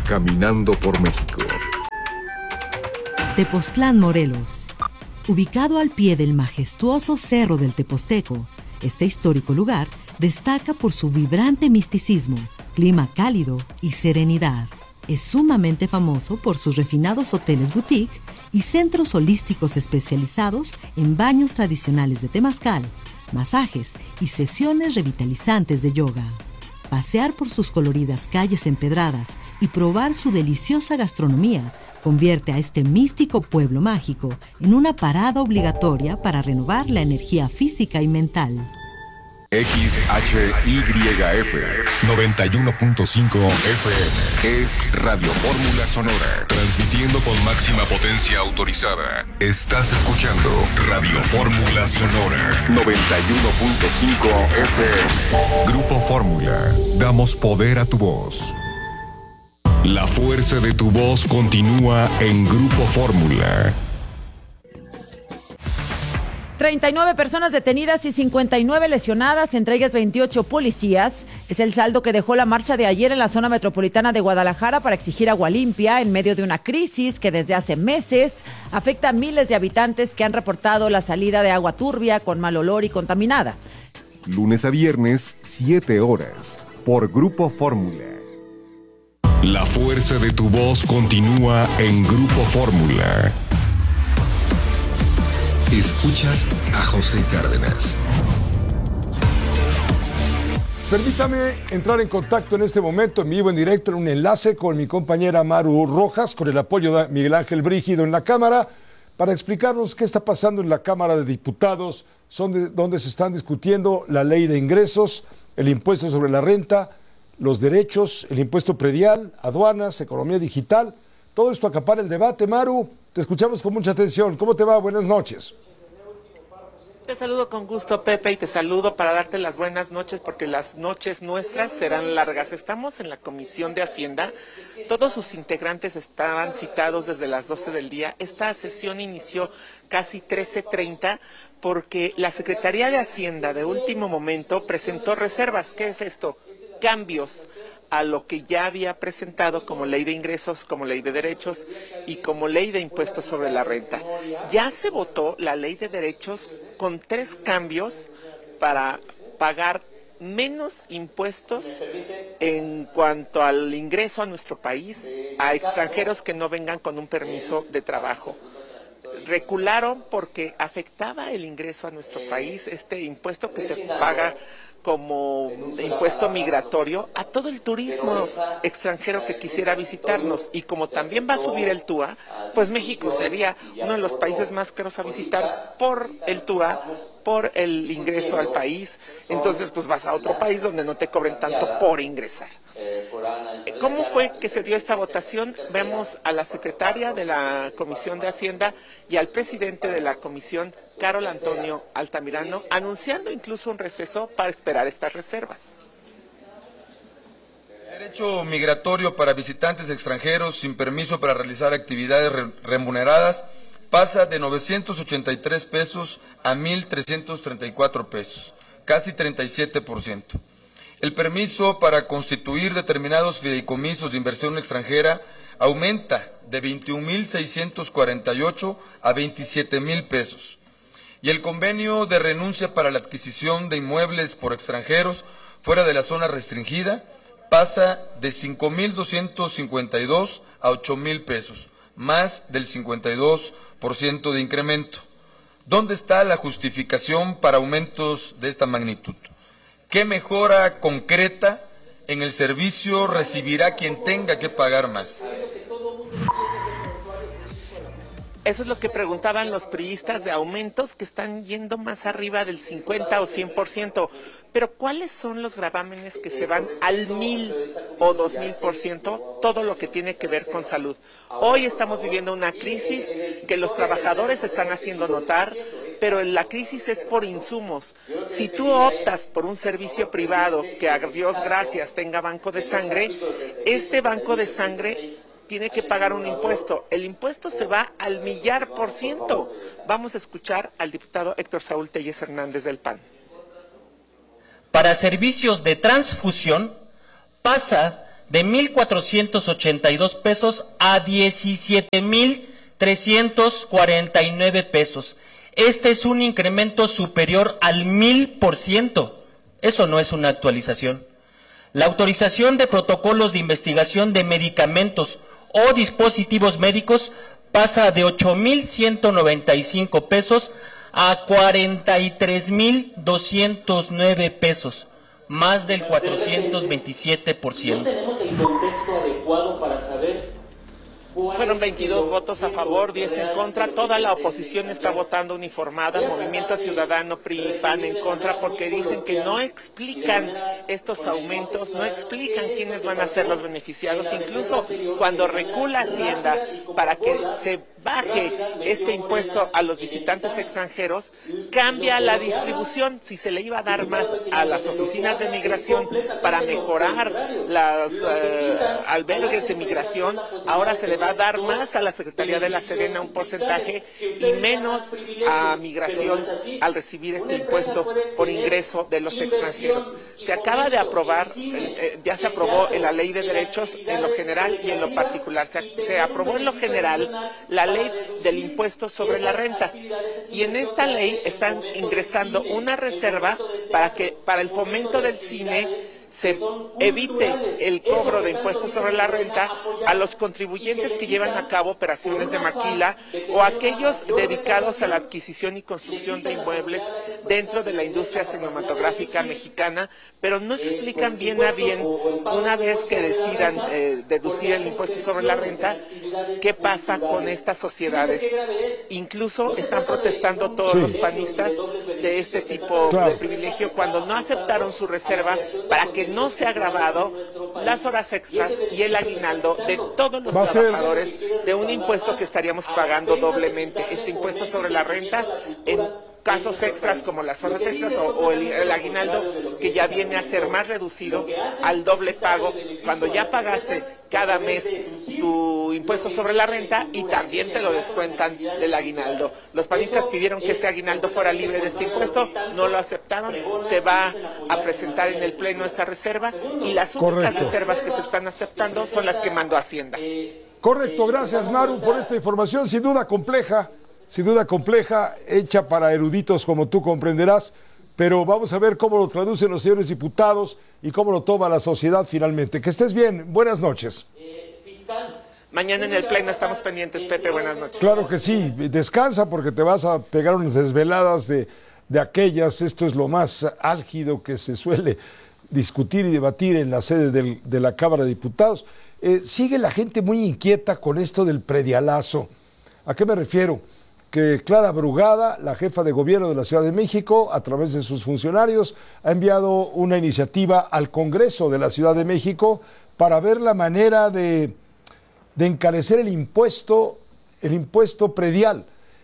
caminando por México. Tepoztlán, Morelos. Ubicado al pie del majestuoso Cerro del Teposteco, este histórico lugar destaca por su vibrante misticismo, clima cálido y serenidad. Es sumamente famoso por sus refinados hoteles boutique y centros holísticos especializados en baños tradicionales de temazcal, masajes y sesiones revitalizantes de yoga. Pasear por sus coloridas calles empedradas y probar su deliciosa gastronomía convierte a este místico pueblo mágico en una parada obligatoria para renovar la energía física y mental. XHYF 91.5 FM es Radio Fórmula Sonora, transmitiendo con máxima potencia autorizada. Estás escuchando Radio Fórmula Sonora 91.5 FM. Grupo Fórmula, damos poder a tu voz. La fuerza de tu voz continúa en Grupo Fórmula. 39 personas detenidas y 59 lesionadas, entre ellas 28 policías. Es el saldo que dejó la marcha de ayer en la zona metropolitana de Guadalajara para exigir agua limpia en medio de una crisis que desde hace meses afecta a miles de habitantes que han reportado la salida de agua turbia, con mal olor y contaminada. Lunes a viernes, 7 horas, por Grupo Fórmula. La fuerza de tu voz continúa en Grupo Fórmula. Escuchas a José Cárdenas. Permítame entrar en contacto en este momento, en vivo, en directo, en un enlace con mi compañera Maru Rojas, con el apoyo de Miguel Ángel Brígido en la Cámara, para explicarnos qué está pasando en la Cámara de Diputados, donde se están discutiendo la ley de ingresos, el impuesto sobre la renta, los derechos, el impuesto predial, aduanas, economía digital. Todo esto acapara el debate. Maru, te escuchamos con mucha atención. ¿Cómo te va? Buenas noches. Te saludo con gusto, Pepe, y te saludo para darte las buenas noches, porque las noches nuestras serán largas. Estamos en la Comisión de Hacienda, todos sus integrantes estaban citados desde las 12 del día. Esta sesión inició casi 13:30 porque la Secretaría de Hacienda de último momento presentó reservas. ¿Qué es esto? Cambios a lo que ya había presentado como ley de ingresos, como ley de derechos y como ley de impuestos sobre la renta. Ya se votó la ley de derechos con 3 cambios para pagar menos impuestos en cuanto al ingreso a nuestro país a extranjeros que no vengan con un permiso de trabajo. Recularon porque afectaba el ingreso a nuestro país, este impuesto que se paga como impuesto migratorio a todo el turismo extranjero que quisiera visitarnos, y como también va a subir el TUA, pues México sería uno de los países más caros a visitar por el TUA, por el ingreso al país. Entonces pues vas a otro país donde no te cobren tanto por ingresar. ¿Cómo fue que se dio esta votación? Vemos a la secretaria de la Comisión de Hacienda y al presidente de la Comisión, Carol Antonio Altamirano, anunciando incluso un receso para esperar estas reservas. El derecho migratorio para visitantes extranjeros sin permiso para realizar actividades remuneradas pasa de 983 pesos a 1,334 pesos, casi 37%. El permiso para constituir determinados fideicomisos de inversión extranjera aumenta de 21,648 a 27,000 pesos. Y el convenio de renuncia para la adquisición de inmuebles por extranjeros fuera de la zona restringida pasa de 5,252 a 8,000 pesos, más del 52% de incremento. ¿Dónde está la justificación para aumentos de esta magnitud? ¿Qué mejora concreta en el servicio recibirá quien tenga que pagar más? Eso es lo que preguntaban los priistas, de aumentos que están yendo más arriba del 50 o 100%. Pero ¿cuáles son los gravámenes que se van al 1,000 o 2,000%? Todo lo que tiene que ver con salud. Hoy estamos viviendo una crisis que los trabajadores están haciendo notar, pero la crisis es por insumos. Si tú optas por un servicio privado que, a Dios gracias, tenga banco de sangre, este banco de sangre tiene que pagar un impuesto. El impuesto se va al 1,000,000%. Vamos a escuchar al diputado Héctor Saúl Telles Hernández del PAN. Para servicios de transfusión pasa de 1,482 pesos a 17,349 pesos. Este es un incremento superior al 1,000%. Eso no es una actualización. La autorización de protocolos de investigación de medicamentos o dispositivos médicos pasa de 8,195 pesos a 43,209 pesos, más del 427%. No tenemos el contexto adecuado para saber. Fueron 22 votos a favor, 10 en contra. Toda la oposición está votando uniformada. Movimiento Ciudadano, PRI y PAN en contra porque dicen que no explican estos aumentos, no explican quiénes van a ser los beneficiados. Incluso cuando recula Hacienda para que se baje este impuesto a los visitantes extranjeros, cambia la distribución. Si se le iba a dar más a las oficinas de migración para mejorar los albergues de migración, ahora se le va a dar más a la Secretaría de la Serena, un porcentaje, y menos a migración al recibir este impuesto por ingreso de los extranjeros. Se acaba de aprobar, ya se aprobó en la Ley de Derechos en lo general y en lo particular. Se aprobó en lo general la ley del impuesto sobre la renta, y en esta ley están ingresando una reserva para el fomento del cine se evite el cobro de impuestos sobre la renta a los contribuyentes que llevan a cabo operaciones de maquila o aquellos dedicados a la adquisición y construcción de inmuebles dentro de la industria cinematográfica mexicana, pero no explican bien a bien, una vez que decidan deducir el impuesto sobre la renta, qué pasa con estas sociedades. Incluso están protestando todos los panistas de este tipo de privilegio cuando no aceptaron su reserva para que no se ha grabado las horas extras y el aguinaldo de todos los trabajadores de un impuesto que estaríamos pagando doblemente. Este impuesto sobre la renta en casos extras como las horas extras o el aguinaldo, que ya viene a ser más reducido al doble pago cuando ya pagaste cada mes tu impuesto sobre la renta y también te lo descuentan del aguinaldo. Los panistas pidieron que este aguinaldo fuera libre de este impuesto, no lo aceptaron. Se va a presentar en el Pleno esa reserva y las únicas reservas que se están aceptando son las que mandó Hacienda. Correcto, gracias Maru por esta información, sin duda compleja, hecha para eruditos como tú comprenderás, pero vamos a ver cómo lo traducen los señores diputados y cómo lo toma la sociedad finalmente. Que estés bien, buenas noches. Mañana en el Pleno estamos pendientes, Pepe, buenas noches. Claro que sí, descansa porque te vas a pegar unas desveladas de aquellas. Esto es lo más álgido que se suele discutir y debatir en la sede de la Cámara de Diputados. Sigue la gente muy inquieta con esto del predialazo. ¿A qué me refiero? Que Clara Brugada, la jefa de gobierno de la Ciudad de México, a través de sus funcionarios, ha enviado una iniciativa al Congreso de la Ciudad de México para ver la manera de encarecer el impuesto predial.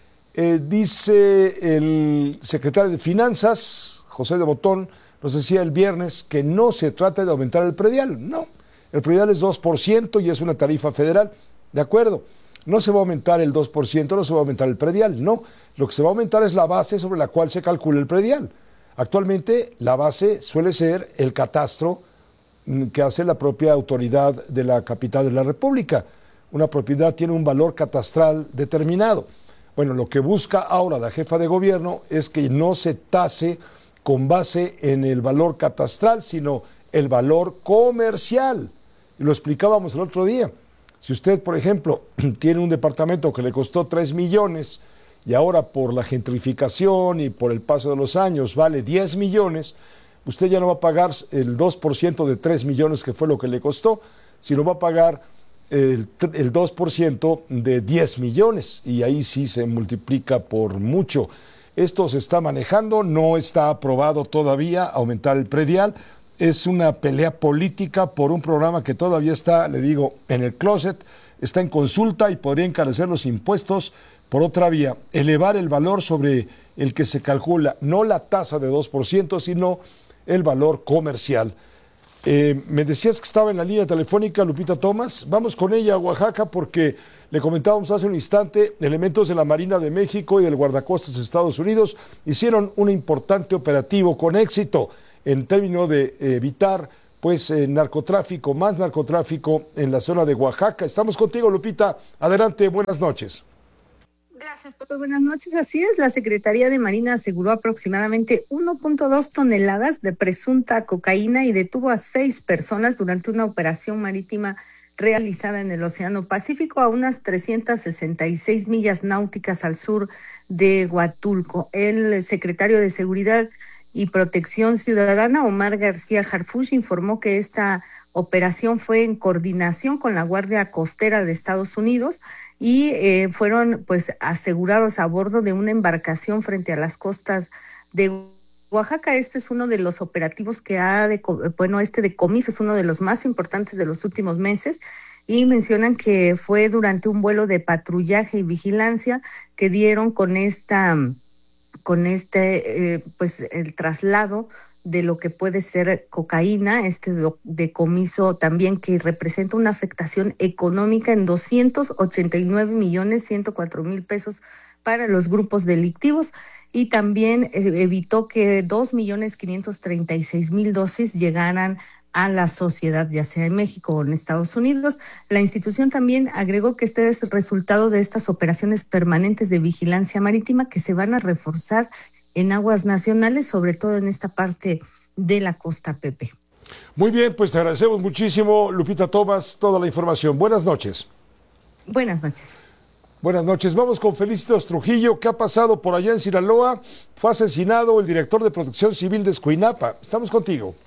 Dice el secretario de Finanzas, José de Botón, nos decía el viernes que no se trata de aumentar el predial, no. El predial es 2% y es una tarifa federal, de acuerdo. No se va a aumentar el 2%, no se va a aumentar el predial, no. Lo que se va a aumentar es la base sobre la cual se calcula el predial. Actualmente la base suele ser el catastro que hace la propia autoridad de la capital de la República. Una propiedad tiene un valor catastral determinado. Bueno, lo que busca ahora la jefa de gobierno es que no se tase con base en el valor catastral, sino el valor comercial. Y lo explicábamos el otro día. Si usted, por ejemplo, tiene un departamento que le costó 3 millones y ahora por la gentrificación y por el paso de los años vale 10 millones, usted ya no va a pagar el 2% de 3 millones que fue lo que le costó, sino va a pagar el 2% de 10 millones y ahí sí se multiplica por mucho. Esto se está manejando, no está aprobado todavía aumentar el predial. Es una pelea política por un programa que todavía está, le digo, en el closet, está en consulta y podría encarecer los impuestos por otra vía, elevar el valor sobre el que se calcula, no la tasa de 2%, sino el valor comercial. Me decías que estaba en la línea telefónica Lupita Thomas, vamos con ella a Oaxaca porque le comentábamos hace un instante, elementos de la Marina de México y del Guardacostas de Estados Unidos hicieron un importante operativo con éxito en términos de evitar pues narcotráfico, más narcotráfico en la zona de Oaxaca. Estamos contigo, Lupita. Adelante, buenas noches. Gracias, Pepe. Buenas noches. Así es, la Secretaría de Marina aseguró aproximadamente 1.2 toneladas de presunta cocaína y detuvo a 6 personas durante una operación marítima realizada en el Océano Pacífico a unas 366 millas náuticas al sur de Huatulco. El secretario de Seguridad y Protección Ciudadana, Omar García Harfuch, informó que esta operación fue en coordinación con la Guardia Costera de Estados Unidos y fueron pues asegurados a bordo de una embarcación frente a las costas de Oaxaca. Este es uno de los operativos que este decomiso es uno de los más importantes de los últimos meses, y mencionan que fue durante un vuelo de patrullaje y vigilancia que dieron con pues el traslado de lo que puede ser cocaína, este decomiso también que representa una afectación económica en 289.104.000 pesos para los grupos delictivos, y también evitó que 2.536.000 dosis llegaran a la sociedad, ya sea en México o en Estados Unidos. La institución también agregó que este es el resultado de estas operaciones permanentes de vigilancia marítima que se van a reforzar en aguas nacionales, sobre todo en esta parte de la costa, Pepe. Muy bien, pues te agradecemos muchísimo, Lupita Tomás, toda la información. Buenas noches. Buenas noches. Buenas noches. Vamos con Felicitos Trujillo. ¿Qué ha pasado por allá en Sinaloa? Fue asesinado el director de Protección Civil de Escuinapa. Estamos contigo.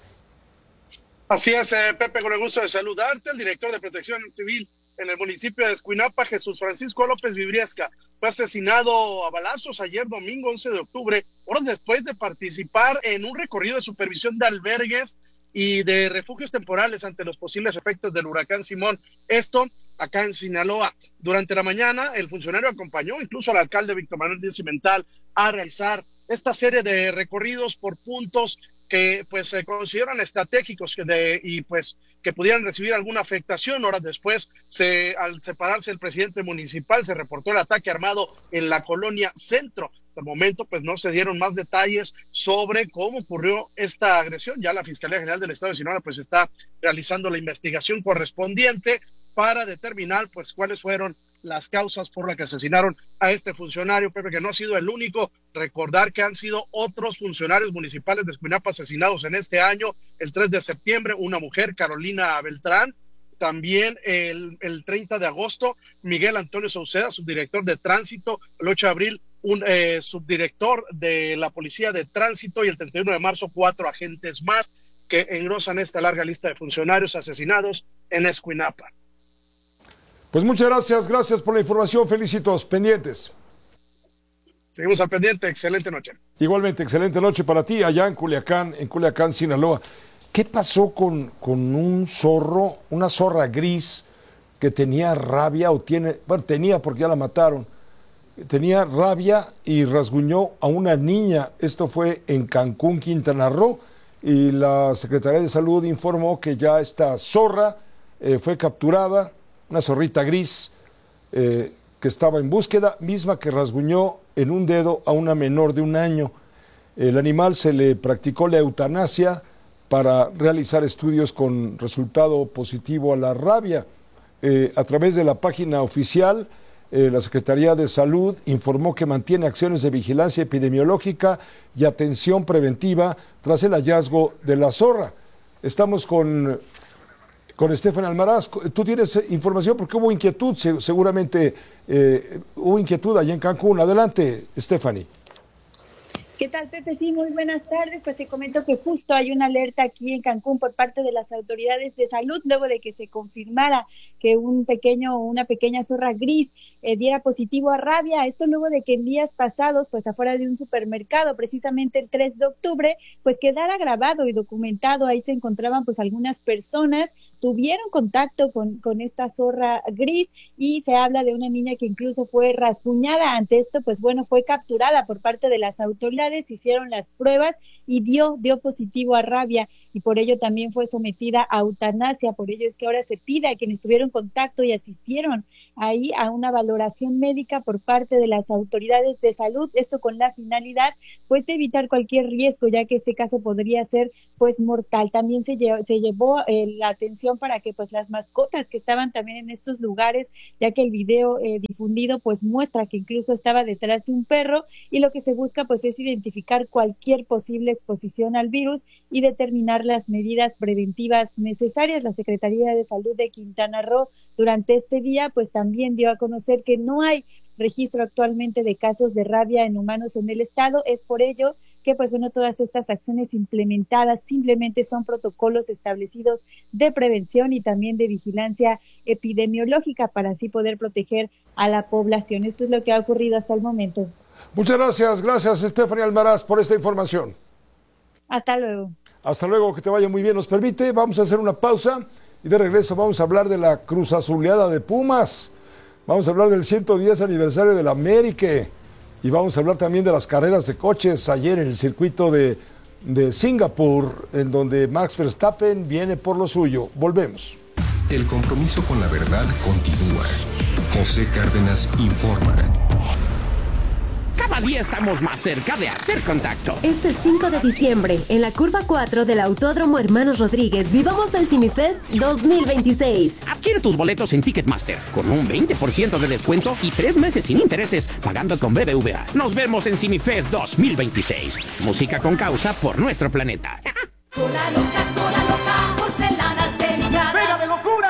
Así es, Pepe, con el gusto de saludarte. El director de Protección Civil en el municipio de Escuinapa, Jesús Francisco López Vibriesca, fue asesinado a balazos ayer domingo 11 de octubre, horas después de participar en un recorrido de supervisión de albergues y de refugios temporales ante los posibles efectos del huracán Simón. Esto acá en Sinaloa. Durante la mañana, el funcionario acompañó incluso al alcalde Víctor Manuel Díaz Cimental a realizar esta serie de recorridos por puntos que pues se consideran estratégicos y que pudieran recibir alguna afectación. Horas después, al separarse el presidente municipal, se reportó el ataque armado en la colonia Centro. Hasta el momento pues no se dieron más detalles sobre cómo ocurrió esta agresión. Ya la Fiscalía General del Estado de Sinaloa pues está realizando la investigación correspondiente para determinar pues cuáles fueron las causas por las que asesinaron a este funcionario, Pepe, que no ha sido el único. Recordar que han sido otros funcionarios municipales de Escuinapa asesinados en este año. El 3 de septiembre, una mujer, Carolina Beltrán. También el 30 de agosto, Miguel Antonio Sauceda, subdirector de tránsito. El 8 de abril, un subdirector de la Policía de Tránsito. Y el 31 de marzo, 4 agentes más que engrosan esta larga lista de funcionarios asesinados en Escuinapa. Pues muchas gracias por la información, Felicitos, pendientes. Seguimos al pendiente, excelente noche. Igualmente, excelente noche para ti, allá en Culiacán, Sinaloa. ¿Qué pasó con un zorro, una zorra gris que tenía rabia tenía porque ya la mataron, tenía rabia y rasguñó a una niña? Esto fue en Cancún, Quintana Roo, y la Secretaría de Salud informó que ya esta zorra fue capturada, una zorrita gris que estaba en búsqueda, misma que rasguñó en un dedo a una menor de 1 año. El animal se le practicó la eutanasia para realizar estudios con resultado positivo a la rabia. A través de la página oficial, la Secretaría de Salud informó que mantiene acciones de vigilancia epidemiológica y atención preventiva tras el hallazgo de la zorra. Estamos con Stephanie Almaraz. Tú tienes información porque hubo inquietud, seguramente hubo inquietud allá en Cancún. Adelante, Stephanie. ¿Qué tal, Pepe? Sí, muy buenas tardes. Pues te comento que justo hay una alerta aquí en Cancún por parte de las autoridades de salud luego de que se confirmara que una pequeña zorra gris diera positivo a rabia. Esto luego de que en días pasados, pues afuera de un supermercado, precisamente el 3 de octubre, pues quedara grabado y documentado. Ahí se encontraban pues algunas personas, tuvieron contacto con esta zorra gris y se habla de una niña que incluso fue rasguñada. Ante esto, pues bueno, fue capturada por parte de las autoridades, hicieron las pruebas y dio positivo a rabia, y por ello también fue sometida a eutanasia. Por ello es que ahora se pide a quienes tuvieron contacto y asistieron ahí a una valoración médica por parte de las autoridades de salud, esto con la finalidad pues de evitar cualquier riesgo, ya que este caso podría ser pues mortal. También se llevó la atención para que pues las mascotas que estaban también en estos lugares, ya que el video difundido pues muestra que incluso estaba detrás de un perro, y lo que se busca pues es identificar cualquier posible exposición al virus y determinar las medidas preventivas necesarias. La Secretaría de Salud de Quintana Roo durante este día pues también dio a conocer que no hay registro actualmente de casos de rabia en humanos en el estado. Es por ello que pues bueno, todas estas acciones implementadas simplemente son protocolos establecidos de prevención y también de vigilancia epidemiológica para así poder proteger a la población. Esto es lo que ha ocurrido hasta el momento. Muchas gracias Stephanie Almaraz por esta información. Hasta luego. Hasta luego, que te vaya muy bien. Nos permite, vamos a hacer una pausa y de regreso vamos a hablar de la Cruz Azuleada de Pumas. Vamos a hablar del 110 aniversario del América y vamos a hablar también de las carreras de coches ayer en el circuito de Singapur, en donde Max Verstappen viene por lo suyo. Volvemos. El compromiso con la verdad continúa. José Cárdenas informa. Cada día estamos más cerca de hacer contacto. Este 5 de diciembre, en la curva 4 del Autódromo Hermanos Rodríguez, vivamos el CineFest 2026. Adquiere tus boletos en Ticketmaster con un 20% de descuento y 3 meses sin intereses pagando con BBVA. Nos vemos en CineFest 2026. Música con causa por nuestro planeta. Cola loca, porcelanas delicadas. ¡Pega de locura!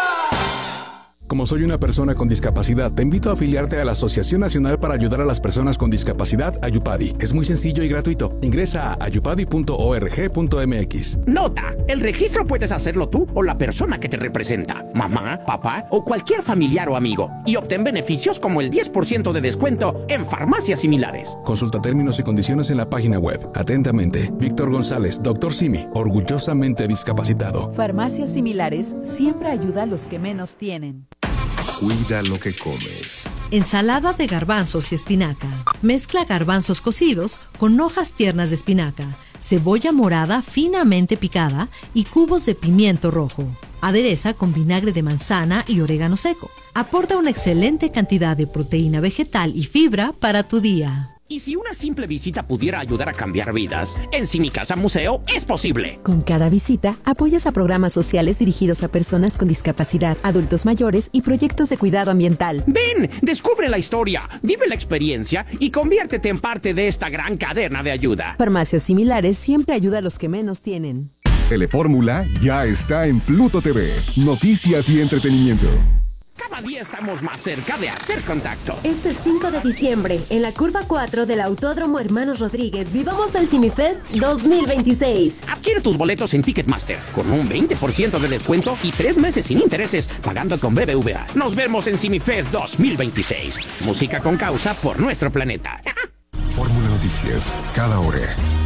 Como soy una persona con discapacidad, te invito a afiliarte a la Asociación Nacional para Ayudar a las Personas con Discapacidad, Ayupadi. Es muy sencillo y gratuito. Ingresa a ayupadi.org.mx. Nota: el registro puedes hacerlo tú o la persona que te representa, mamá, papá o cualquier familiar o amigo, y obtén beneficios como el 10% de descuento en farmacias similares. Consulta términos y condiciones en la página web. Atentamente, Víctor González, Dr. Simi, orgullosamente discapacitado. Farmacias Similares siempre ayuda a los que menos tienen. Cuida lo que comes. Ensalada de garbanzos y espinaca. Mezcla garbanzos cocidos con hojas tiernas de espinaca, cebolla morada finamente picada y cubos de pimiento rojo. Adereza con vinagre de manzana y orégano seco. Aporta una excelente cantidad de proteína vegetal y fibra para tu día. Y si una simple visita pudiera ayudar a cambiar vidas, en Cinicasa Museo es posible. Con cada visita, apoyas a programas sociales dirigidos a personas con discapacidad, adultos mayores y proyectos de cuidado ambiental. Ven, descubre la historia, vive la experiencia y conviértete en parte de esta gran cadena de ayuda. Farmacias Similares siempre ayuda a los que menos tienen. Telefórmula ya está en Pluto TV. Noticias y entretenimiento. Cada día estamos más cerca de hacer contacto. Este 5 de diciembre, en la curva 4 del Autódromo Hermanos Rodríguez, vivamos el CineFest 2026. Adquiere tus boletos en Ticketmaster con un 20% de descuento y 3 meses sin intereses pagando con BBVA. Nos vemos en CineFest 2026. Música con causa por nuestro planeta. Fórmula Noticias, cada hora.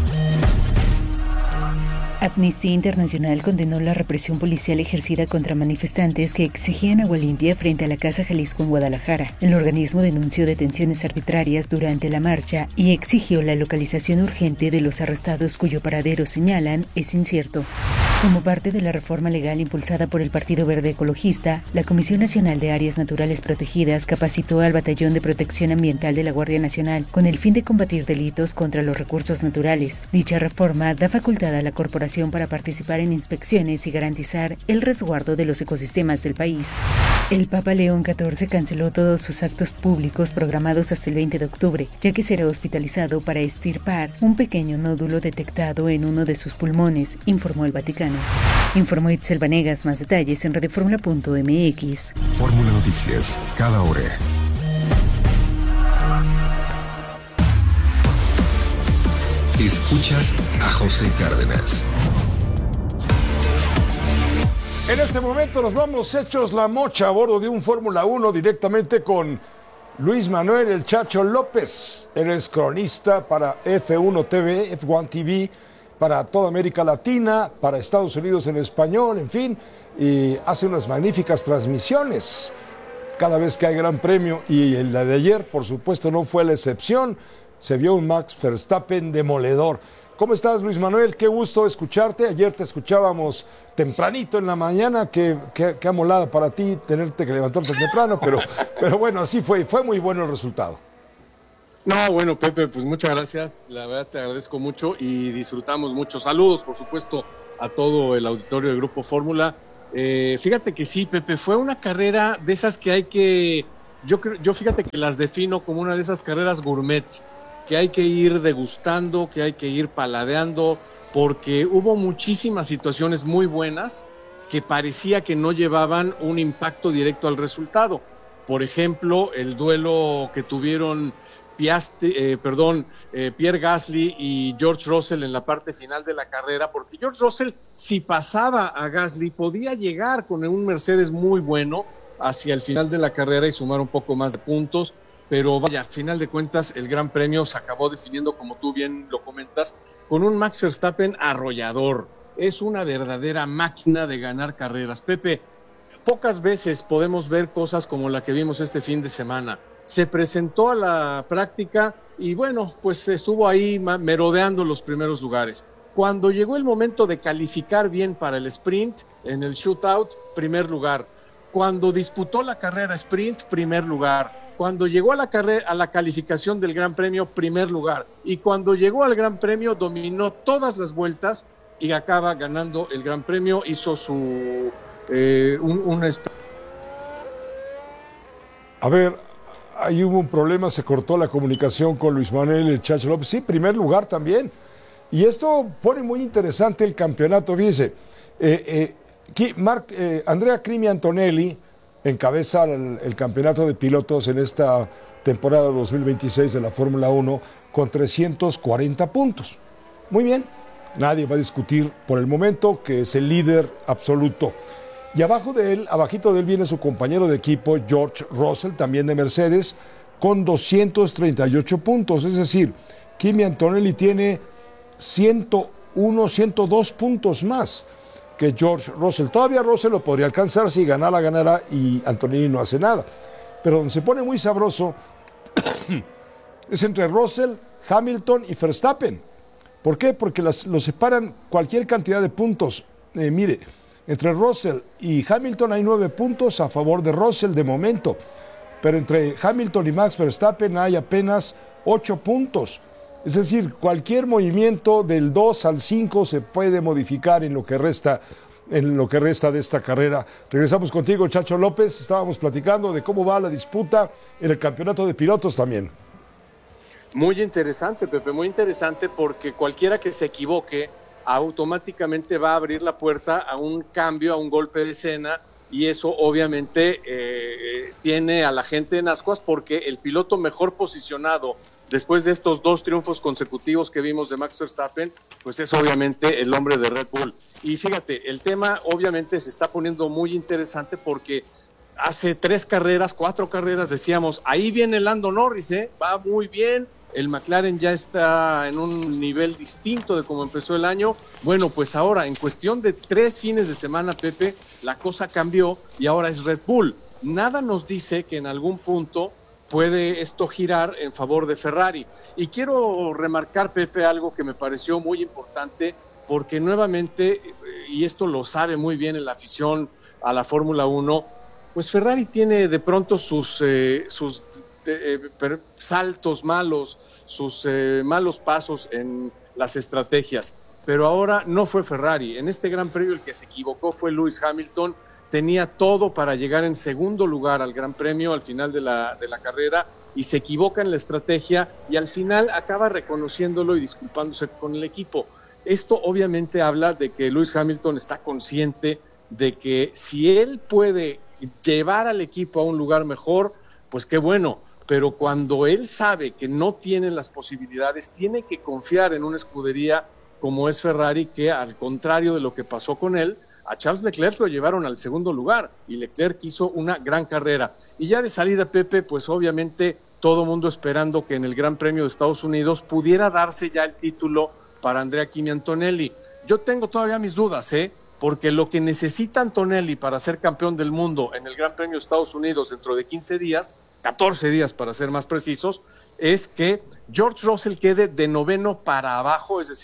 Amnistía Internacional condenó la represión policial ejercida contra manifestantes que exigían agua limpia frente a la Casa Jalisco en Guadalajara. El organismo denunció detenciones arbitrarias durante la marcha y exigió la localización urgente de los arrestados cuyo paradero, señalan, es incierto. Como parte de la reforma legal impulsada por el Partido Verde Ecologista, la Comisión Nacional de Áreas Naturales Protegidas capacitó al Batallón de Protección Ambiental de la Guardia Nacional con el fin de combatir delitos contra los recursos naturales. Dicha reforma da facultad a la corporación para participar en inspecciones y garantizar el resguardo de los ecosistemas del país. El Papa León XIV canceló todos sus actos públicos programados hasta el 20 de octubre, ya que será hospitalizado para extirpar un pequeño nódulo detectado en uno de sus pulmones, informó el Vaticano. Informó Itzel Vanegas. Más detalles en radioformula.mx. Fórmula Noticias, cada hora. Escuchas a José Cárdenas. En este momento nos vamos hechos la mocha a bordo de un Fórmula 1 directamente con Luis Manuel El Chacho López. Él es cronista para F1 TV, F1 TV, para toda América Latina, para Estados Unidos en español, en fin, y hace unas magníficas transmisiones cada vez que hay gran premio, y en la de ayer, por supuesto, no fue la excepción. Se vio un Max Verstappen demoledor. ¿Cómo estás, Luis Manuel? Qué gusto escucharte. Ayer te escuchábamos tempranito en la mañana, qué amolada para ti tenerte que levantarte temprano, pero bueno, así fue muy bueno el resultado. No, bueno, Pepe, pues muchas gracias, la verdad te agradezco mucho y disfrutamos mucho. Saludos, por supuesto, a todo el auditorio del Grupo Fórmula. Fíjate que sí, Pepe, fue una carrera de esas que hay que, yo fíjate que las defino como una de esas carreras gourmet, que hay que ir degustando, que hay que ir paladeando, porque hubo muchísimas situaciones muy buenas que parecía que no llevaban un impacto directo al resultado. Por ejemplo, el duelo que tuvieron Pierre Gasly y George Russell en la parte final de la carrera, porque George Russell, si pasaba a Gasly, podía llegar con un Mercedes muy bueno hacia el final de la carrera y sumar un poco más de puntos, pero vaya, a final de cuentas el Gran Premio se acabó definiendo, como tú bien lo comentas, con un Max Verstappen arrollador. Es una verdadera máquina de ganar carreras. Pepe, pocas veces podemos ver cosas como la que vimos este fin de semana. Se presentó a la práctica y bueno, pues estuvo ahí merodeando los primeros lugares. Cuando llegó el momento de calificar bien para el sprint, en el shootout, primer lugar. Cuando disputó la carrera sprint, primer lugar. Cuando llegó a la calificación del Gran Premio, primer lugar. Y cuando llegó al Gran Premio, dominó todas las vueltas y acaba ganando el Gran Premio. Hizo su... A ver, ahí hubo un problema, se cortó la comunicación con Luis Manuel El Chacho López. Sí, primer lugar también. Y esto pone muy interesante el campeonato. Fíjese, Andrea Crimi Antonelli encabeza el campeonato de pilotos en esta temporada 2026 de la Fórmula 1 con 340 puntos. Muy bien, nadie va a discutir por el momento que es el líder absoluto. Y abajito de él viene su compañero de equipo George Russell, también de Mercedes, con 238 puntos. Es decir, Kimi Antonelli tiene 102 puntos más que George Russell. Todavía Russell lo podría alcanzar si ganara y Antonelli no hace nada. Pero donde se pone muy sabroso es entre Russell, Hamilton y Verstappen. ¿Por qué? Porque los separan cualquier cantidad de puntos. Mire, entre Russell y Hamilton hay 9 puntos a favor de Russell de momento. Pero entre Hamilton y Max Verstappen hay apenas 8 puntos. Es decir, cualquier movimiento del 2 al 5 se puede modificar en lo que resta de esta carrera. Regresamos contigo, Chacho López. Estábamos platicando de cómo va la disputa en el campeonato de pilotos también. Muy interesante, Pepe, muy interesante, porque cualquiera que se equivoque automáticamente va a abrir la puerta a un cambio, a un golpe de escena, y eso obviamente tiene a la gente en ascuas, porque el piloto mejor posicionado después de estos 2 triunfos consecutivos que vimos de Max Verstappen, pues es obviamente el hombre de Red Bull. Y fíjate, el tema obviamente se está poniendo muy interesante, porque hace 4 carreras decíamos, ahí viene Lando Norris, va muy bien, el McLaren ya está en un nivel distinto de cómo empezó el año. Bueno, pues ahora, en cuestión de 3 fines de semana, Pepe, la cosa cambió y ahora es Red Bull. Nada nos dice que en algún punto puede esto girar en favor de Ferrari. Y quiero remarcar, Pepe, algo que me pareció muy importante, porque nuevamente, y esto lo sabe muy bien en la afición a la Fórmula 1, pues Ferrari tiene de pronto sus saltos malos, sus malos pasos en las estrategias. Pero ahora no fue Ferrari. En este Gran Premio el que se equivocó fue Lewis Hamilton. Tenía todo para llegar en segundo lugar al Gran Premio al final de la carrera, y se equivoca en la estrategia y al final acaba reconociéndolo y disculpándose con el equipo. Esto obviamente habla de que Lewis Hamilton está consciente de que si él puede llevar al equipo a un lugar mejor, pues qué bueno, pero cuando él sabe que no tiene las posibilidades, tiene que confiar en una escudería como es Ferrari, que al contrario de lo que pasó con él, a Charles Leclerc lo llevaron al segundo lugar y Leclerc hizo una gran carrera. Y ya de salida, Pepe, pues obviamente todo mundo esperando que en el Gran Premio de Estados Unidos pudiera darse ya el título para Andrea Kimi Antonelli. Yo tengo todavía mis dudas, porque lo que necesita Antonelli para ser campeón del mundo en el Gran Premio de Estados Unidos dentro de 15 días, 14 días para ser más precisos, es que George Russell quede de noveno para abajo, es decir,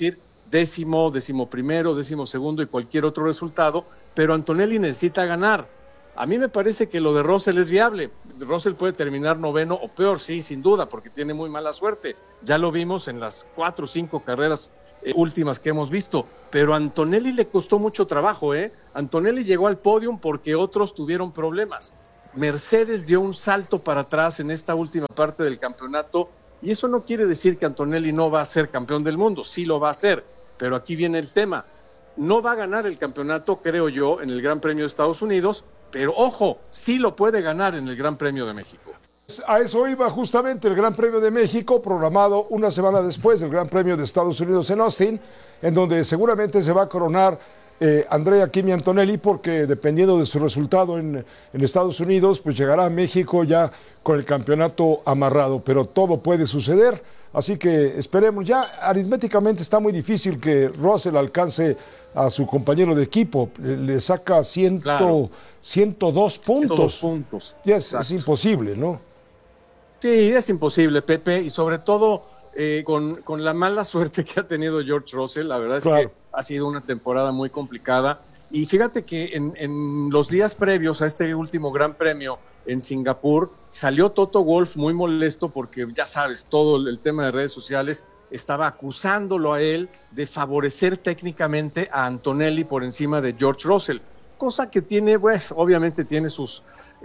décimo primero, 12º y cualquier otro resultado, pero Antonelli necesita ganar. A mí me parece que lo de Russell es viable. Russell puede terminar 9º o peor, sí, sin duda, porque tiene muy mala suerte. Ya lo vimos en las 4 o 5 carreras últimas que hemos visto, pero a Antonelli le costó mucho trabajo, Antonelli llegó al podium porque otros tuvieron problemas. Mercedes dio un salto para atrás en esta última parte del campeonato, y eso no quiere decir que Antonelli no va a ser campeón del mundo, sí lo va a ser, pero aquí viene el tema. No va a ganar el campeonato, creo yo, en el Gran Premio de Estados Unidos, pero ojo, sí lo puede ganar en el Gran Premio de México. A eso iba justamente el Gran Premio de México, programado una semana después del Gran Premio de Estados Unidos en Austin, en donde seguramente se va a coronar Andrea Kimi Antonelli, porque dependiendo de su resultado en Estados Unidos, pues llegará a México ya con el campeonato amarrado, pero todo puede suceder, así que esperemos. Ya aritméticamente está muy difícil que Russell alcance a su compañero de equipo, le saca 102 puntos. 102 puntos. Ya es imposible, ¿no? Sí, es imposible, Pepe, y sobre todo con la mala suerte que ha tenido George Russell. La verdad es que ha sido una temporada muy complicada. Y fíjate que en los días previos a este último Gran Premio en Singapur, salió Toto Wolff muy molesto porque, ya sabes, todo el tema de redes sociales estaba acusándolo a él de favorecer técnicamente a Antonelli por encima de George Russell, cosa que tiene, obviamente tiene sus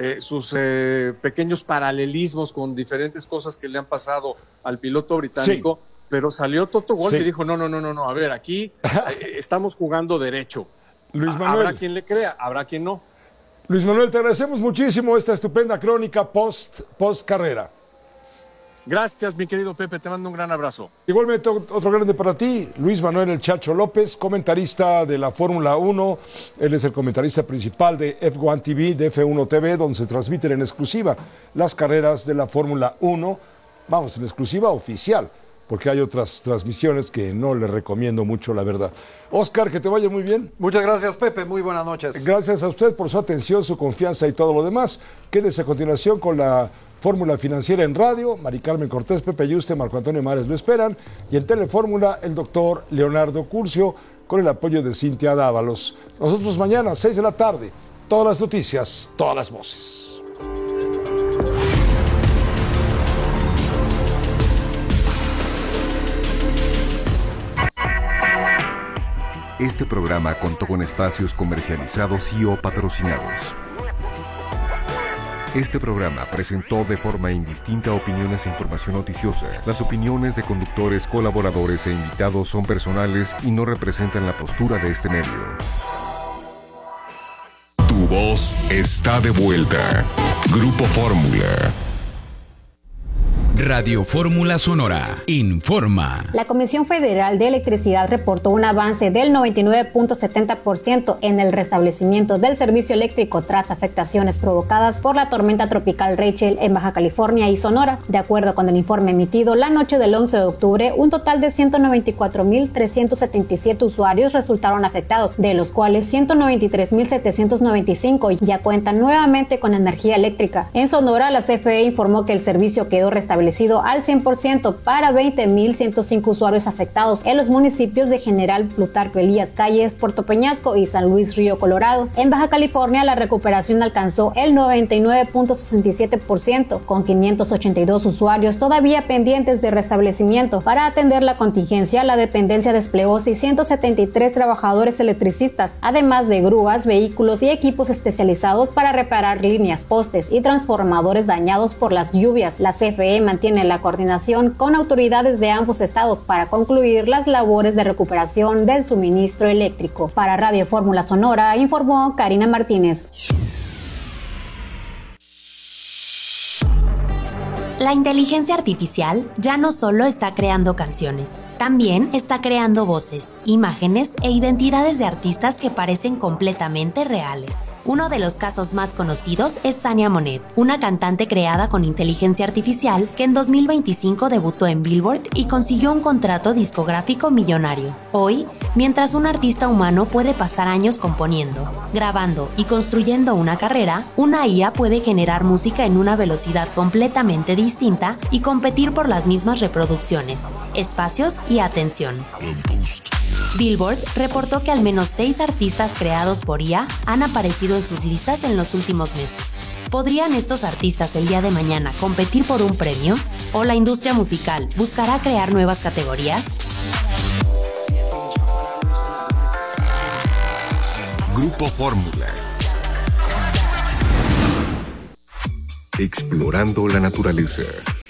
pequeños paralelismos con diferentes cosas que le han pasado al piloto británico, pero salió Toto Wolff y dijo, no, a ver, aquí estamos jugando derecho. Luis Manuel. Habrá quien le crea, habrá quien no. Luis Manuel, te agradecemos muchísimo esta estupenda crónica post carrera. Gracias, mi querido Pepe, te mando un gran abrazo. Igualmente, otro grande para ti, Luis Manuel El Chacho López, comentarista de la Fórmula 1. Él es el comentarista principal de F1 TV, de F1 TV, donde se transmiten en exclusiva las carreras de la Fórmula 1. Vamos, en exclusiva oficial, porque hay otras transmisiones que no le recomiendo mucho, la verdad. Oscar, que te vaya muy bien. Muchas gracias, Pepe, muy buenas noches. Gracias a usted por su atención, su confianza y todo lo demás. Quédese a continuación con la Fórmula Financiera en radio. Mari Carmen Cortés, Pepe Yuste, Marco Antonio Mares lo esperan. Y en Telefórmula, el doctor Leonardo Curcio, con el apoyo de Cintia Dávalos. Nosotros mañana, 6 de la tarde. Todas las noticias, todas las voces. Este programa contó con espacios comercializados y o patrocinados. Este programa presentó de forma indistinta opiniones e información noticiosa. Las opiniones de conductores, colaboradores e invitados son personales y no representan la postura de este medio. Tu voz está de vuelta. Grupo Fórmula. Radio Fórmula Sonora informa. La Comisión Federal de Electricidad reportó un avance del 99.70% en el restablecimiento del servicio eléctrico tras afectaciones provocadas por la tormenta tropical Rachel en Baja California y Sonora. De acuerdo con el informe emitido la noche del 11 de octubre, un total de 194.377 usuarios resultaron afectados, de los cuales 193.795 ya cuentan nuevamente con energía eléctrica. En Sonora, la CFE informó que el servicio quedó restablecido al 100% para 20.105 usuarios afectados en los municipios de General Plutarco Elías Calles, Puerto Peñasco y San Luis Río Colorado. En Baja California, la recuperación alcanzó el 99.67%, con 582 usuarios todavía pendientes de restablecimiento. Para atender la contingencia, la dependencia desplegó 673 trabajadores electricistas, además de grúas, vehículos y equipos especializados para reparar líneas, postes y transformadores dañados por las lluvias. La CFE mantiene la coordinación con autoridades de ambos estados para concluir las labores de recuperación del suministro eléctrico. Para Radio Fórmula Sonora, informó Karina Martínez. La inteligencia artificial ya no solo está creando canciones, también está creando voces, imágenes e identidades de artistas que parecen completamente reales. Uno de los casos más conocidos es Sania Monet, una cantante creada con inteligencia artificial que en 2025 debutó en Billboard y consiguió un contrato discográfico millonario. Hoy, mientras un artista humano puede pasar años componiendo, grabando y construyendo una carrera, una IA puede generar música en una velocidad completamente distinta y competir por las mismas reproducciones, espacios y atención. Billboard reportó que al menos 6 artistas creados por IA han aparecido en sus listas en los últimos meses. ¿Podrían estos artistas el día de mañana competir por un premio? ¿O la industria musical buscará crear nuevas categorías? Grupo Fórmula. Explorando la naturaleza.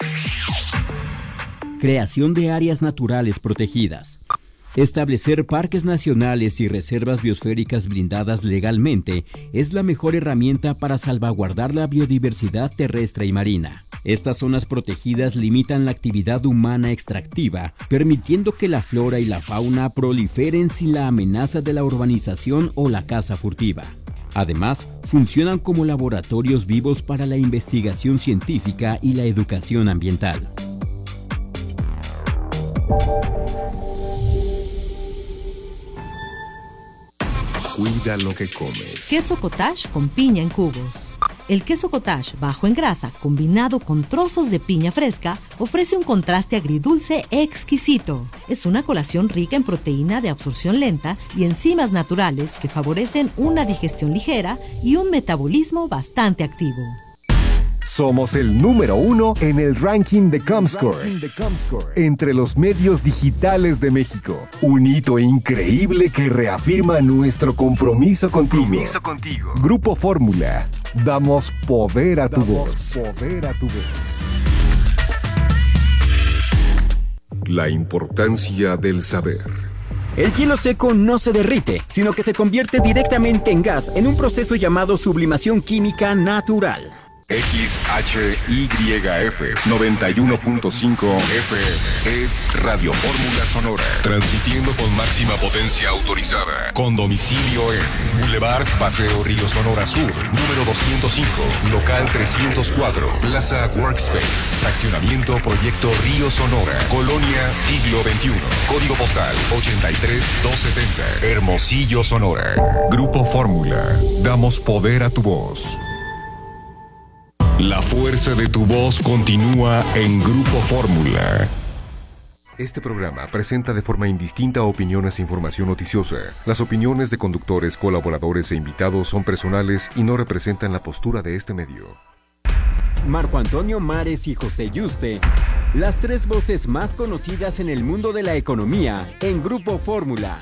Creación de áreas naturales protegidas. Establecer parques nacionales y reservas biosféricas blindadas legalmente es la mejor herramienta para salvaguardar la biodiversidad terrestre y marina. Estas zonas protegidas limitan la actividad humana extractiva, permitiendo que la flora y la fauna proliferen sin la amenaza de la urbanización o la caza furtiva. Además, funcionan como laboratorios vivos para la investigación científica y la educación ambiental. Cuida lo que comes. Queso cottage con piña en cubos. El queso cottage bajo en grasa, combinado con trozos de piña fresca, ofrece un contraste agridulce exquisito. Es una colación rica en proteína de absorción lenta y enzimas naturales que favorecen una digestión ligera y un metabolismo bastante activo. Somos el número 1 en el ranking de Comscore entre los medios digitales de México. Un hito increíble que reafirma nuestro compromiso contigo. Grupo Fórmula. Damos poder a tu voz. La importancia del saber. El hielo seco no se derrite, sino que se convierte directamente en gas en un proceso llamado sublimación química natural. XHYF 91.5 FM es Radio Fórmula Sonora, transmitiendo con máxima potencia autorizada, con domicilio en Boulevard Paseo Río Sonora Sur, número 205, local 304, Plaza Workspace, fraccionamiento Proyecto Río Sonora, Colonia Siglo XXI, código postal 83270, Hermosillo, Sonora. Grupo Fórmula, damos poder a tu voz. La fuerza de tu voz continúa en Grupo Fórmula. Este programa presenta de forma indistinta opiniones e información noticiosa. Las opiniones de conductores, colaboradores e invitados son personales y no representan la postura de este medio. Marco Antonio Mares y José Yuste, las 3 voces más conocidas en el mundo de la economía en Grupo Fórmula.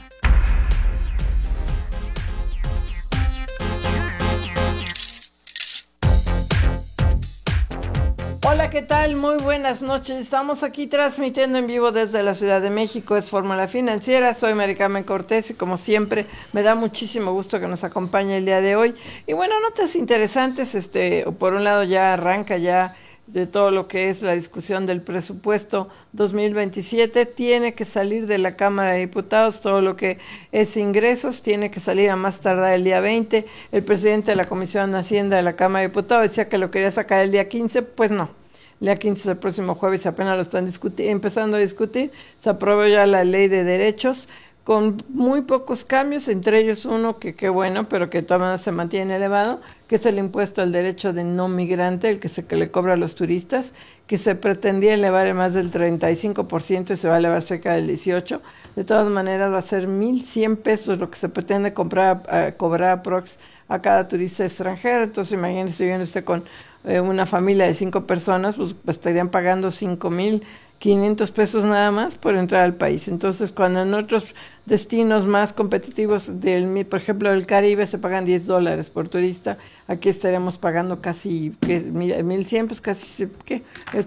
Hola, ¿qué tal? Muy buenas noches. Estamos aquí transmitiendo en vivo desde la Ciudad de México. Es Fórmula Financiera. Soy Mari Carmen Cortés y como siempre me da muchísimo gusto que nos acompañe el día de hoy. Y bueno, notas interesantes. Por un lado ya arranca ya de todo lo que es la discusión del presupuesto 2027. Tiene que salir de la Cámara de Diputados todo lo que es ingresos. Tiene que salir a más tardar el día 20. El presidente de la Comisión de Hacienda de la Cámara de Diputados decía que lo quería sacar el día 15. Pues no. El día 15 es el próximo jueves, apenas lo están empezando a discutir. Se aprobó ya la ley de derechos con muy pocos cambios, entre ellos uno que qué bueno, pero que todavía se mantiene elevado, que es el impuesto al derecho de no migrante, el que le cobra a los turistas, que se pretendía elevar en más del 35% y se va a elevar cerca del 18%. De todas maneras va a ser 1,100 pesos lo que se pretende cobrar aprox a cada turista extranjero. Entonces imagínense, viene usted con una familia de 5 personas, pues estarían pagando 5,500 pesos nada más por entrar al país. Entonces, cuando en otros destinos más competitivos, por ejemplo, del Caribe, se pagan $10 por turista, aquí estaremos pagando casi 1,100, pues casi, ¿qué?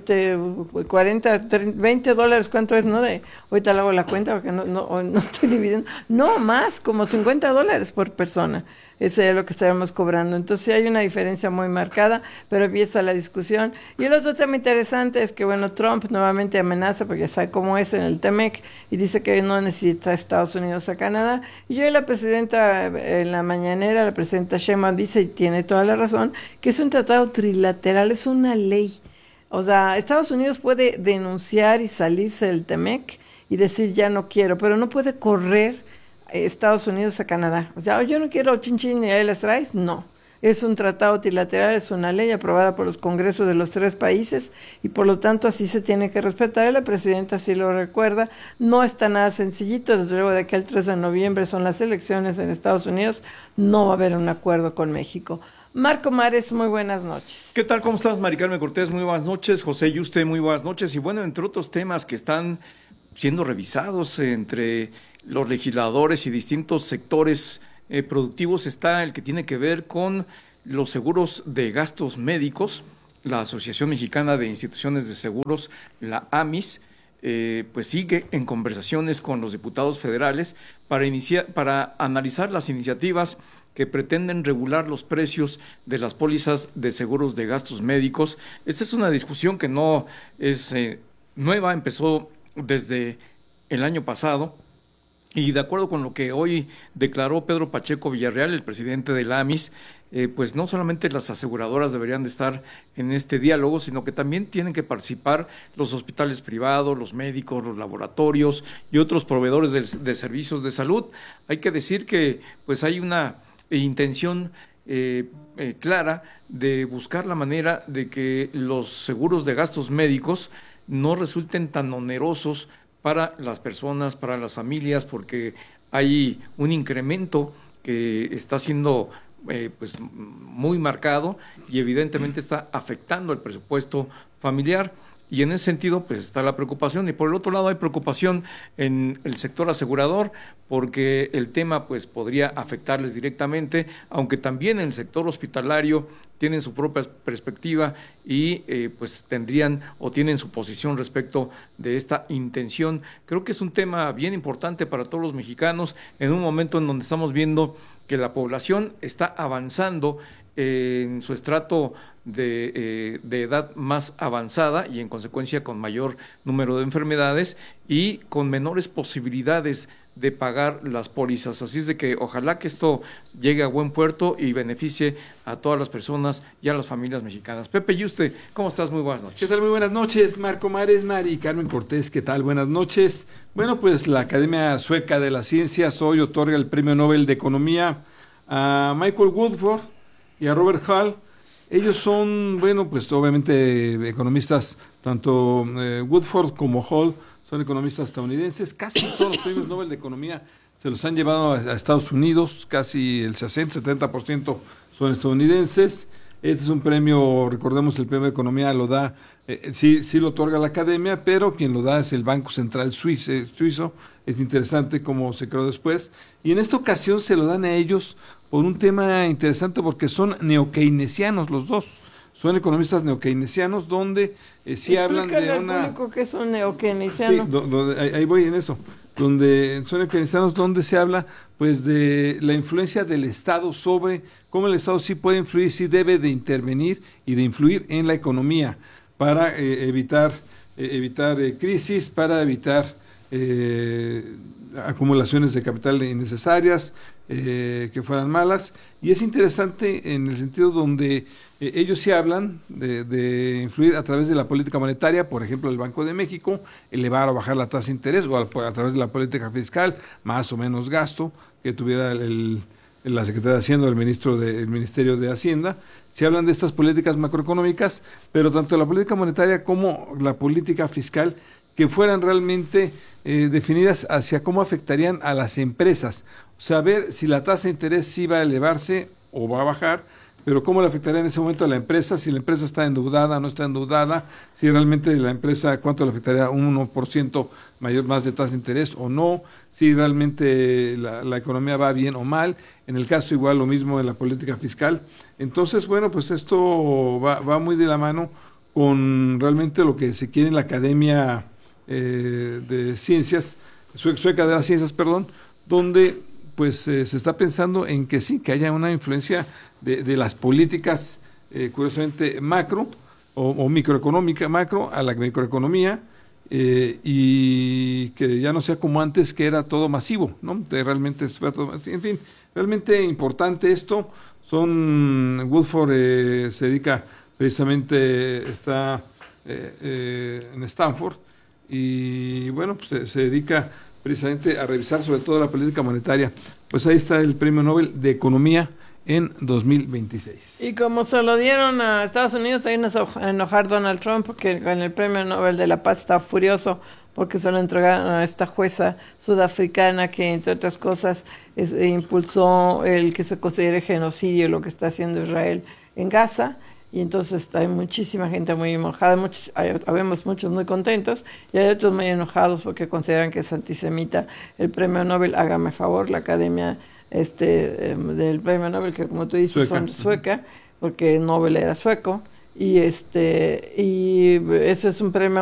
40, $20, ¿cuánto es? No, ahorita le hago la cuenta porque no estoy dividiendo. No, más, como $50 por persona. Ese es lo que estaremos cobrando. Entonces hay una diferencia muy marcada, pero empieza la discusión. Y el otro tema interesante es que, bueno, Trump nuevamente amenaza, porque ya sabe cómo es en el TEMEC, y dice que no necesita a Estados Unidos a Canadá. Y hoy la presidenta, en la mañanera, la presidenta Sheinbaum dice, y tiene toda la razón, que es un tratado trilateral, es una ley. O sea, Estados Unidos puede denunciar y salirse del TEMEC y decir ya no quiero, pero no puede correr Estados Unidos a Canadá. O sea, yo no quiero chin chin y ahí las traes, no. Es un tratado trilateral, es una ley aprobada por los congresos de los 3 países y por lo tanto así se tiene que respetar. La presidenta sí lo recuerda. No está nada sencillito, desde luego de que el 3 de noviembre son las elecciones en Estados Unidos, no va a haber un acuerdo con México. Marco Mares, muy buenas noches. ¿Qué tal? ¿Cómo estás, Mari Carmen Cortés? Muy buenas noches. José Yuste, muy buenas noches. Y bueno, entre otros temas que están siendo revisados entre los legisladores y distintos sectores productivos está el que tiene que ver con los seguros de gastos médicos. La Asociación Mexicana de Instituciones de Seguros, la AMIS, pues sigue en conversaciones con los diputados federales para analizar las iniciativas que pretenden regular los precios de las pólizas de seguros de gastos médicos. Esta es una discusión que no es nueva, empezó desde el año pasado y de acuerdo con lo que hoy declaró Pedro Pacheco Villarreal, el presidente de la AMIS, pues no solamente las aseguradoras deberían de estar en este diálogo, sino que también tienen que participar los hospitales privados, los médicos, los laboratorios y otros proveedores de servicios de salud. Hay que decir que pues hay una intención clara de buscar la manera de que los seguros de gastos médicos no resulten tan onerosos para las personas, para las familias, porque hay un incremento que está siendo pues muy marcado y evidentemente está afectando el presupuesto familiar. Y en ese sentido, pues está la preocupación. Y por el otro lado hay preocupación en el sector asegurador, porque el tema pues podría afectarles directamente, aunque también en el sector hospitalario tienen su propia perspectiva y pues tendrían o tienen su posición respecto de esta intención. Creo que es un tema bien importante para todos los mexicanos en un momento en donde estamos viendo que la población está avanzando en su estrato de edad más avanzada y en consecuencia con mayor número de enfermedades y con menores posibilidades de pagar las pólizas. Así es de que ojalá que esto llegue a buen puerto y beneficie a todas las personas y a las familias mexicanas. Pepe Yuste, ¿cómo estás? Muy buenas noches. ¿Qué tal? Muy buenas noches, Marco Mares, Mari Carmen Cortés, ¿qué tal? Buenas noches. Bueno, pues la Academia Sueca de las Ciencias hoy otorga el Premio Nobel de Economía a Michael Woodford y a Robert Hall. Ellos son, bueno, pues obviamente economistas, tanto Woodford como Hall son economistas estadounidenses. Casi todos los premios Nobel de Economía se los han llevado a Estados Unidos, casi el 60-70% son estadounidenses. Este es un premio, recordemos, el premio de Economía lo da, sí lo otorga la Academia, pero quien lo da es el Banco Central suizo. Es interesante cómo se creó después. Y en esta ocasión se lo dan a ellos por un tema interesante porque son neokeynesianos los dos. Son economistas neokeynesianos donde sí hablan de una... Explícale al público que es un neokeynesiano. Sí, ahí voy en eso. Donde son neokeynesianos donde se habla pues de la influencia del Estado sobre cómo el Estado sí puede influir, sí debe de intervenir y de influir en la economía para evitar crisis, para evitar acumulaciones de capital innecesarias que fueran malas. Y es interesante en el sentido donde ellos sí hablan de influir a través de la política monetaria, por ejemplo el Banco de México, elevar o bajar la tasa de interés, o a través de la política fiscal, más o menos gasto que tuviera la Secretaría de Hacienda o el Ministerio de Hacienda. Se hablan de estas políticas macroeconómicas, pero tanto la política monetaria como la política fiscal que fueran realmente definidas hacia cómo afectarían a las empresas. O sea, ver si la tasa de interés sí va a elevarse o va a bajar, pero cómo le afectaría en ese momento a la empresa, si la empresa está endeudada, no está endeudada, si realmente la empresa, cuánto le afectaría, un 1% mayor más de tasa de interés o no, si realmente la economía va bien o mal. En el caso igual lo mismo de la política fiscal. Entonces, bueno, pues esto va muy de la mano con realmente lo que se quiere en la Academia de Ciencias, Sueca de las Ciencias, donde pues se está pensando en que sí, que haya una influencia de las políticas, curiosamente macro o microeconómica, macro a la microeconomía, y que ya no sea como antes, que era todo masivo, ¿no? Realmente, en fin, realmente importante esto. Woodford se dedica precisamente, está en Stanford, y bueno, pues se dedica precisamente a revisar sobre todo la política monetaria. Pues ahí está el Premio Nobel de Economía en 2026. Y como se lo dieron a Estados Unidos, ahí nos enojar Donald Trump, porque en el Premio Nobel de la Paz está furioso porque se lo entregaron a esta jueza sudafricana que, entre otras cosas, impulsó el que se considere genocidio lo que está haciendo Israel en Gaza. Y entonces hay muchísima gente muy enojada, habemos muchos muy contentos y hay otros muy enojados porque consideran que es antisemita el Premio Nobel. Hágame favor, la Academia del Premio Nobel, que como tú dices son sueca, porque Nobel era sueco, y ese es un premio